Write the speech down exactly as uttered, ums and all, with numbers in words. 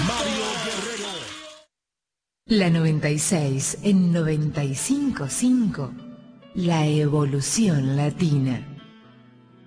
Mario Guerrero. La noventa y seis en noventa y cinco punto cinco, la evolución latina.